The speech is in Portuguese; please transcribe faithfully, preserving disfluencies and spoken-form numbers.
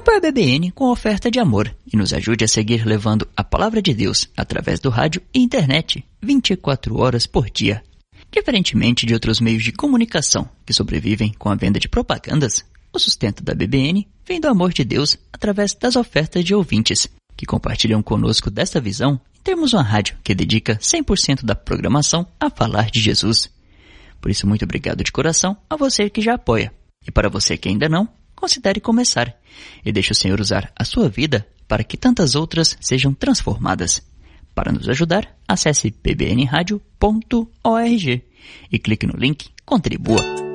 Apoie a B B N com oferta de amor e nos ajude a seguir levando a palavra de Deus através do rádio e internet vinte e quatro horas por dia. Diferentemente de outros meios de comunicação que sobrevivem com a venda de propagandas, o sustento da B B N vem do amor de Deus através das ofertas de ouvintes que compartilham conosco desta visão e temos uma rádio que dedica cem por cento da programação a falar de Jesus. Por isso, muito obrigado de coração a você que já apoia. E para você que ainda não, considere começar e deixe o Senhor usar a sua vida para que tantas outras sejam transformadas. Para nos ajudar, acesse p b n radio ponto org e clique no link Contribua.